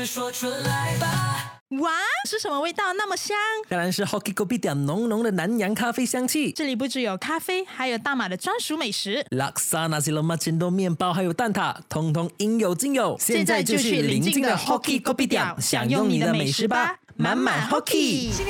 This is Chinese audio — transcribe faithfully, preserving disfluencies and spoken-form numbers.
说出来吧。 哇，是什么味道那么香？ 当然是 Hoki Kopitiam 浓浓的南洋咖啡香气。 这里不只有咖啡，还有大马的专属美食， Laksa Nasi Lemak Cendol 面包还有蛋挞，通通应有尽有。 现在就去邻近的 Hoki Kopitiam 享用你的美食吧，满满 Hoki。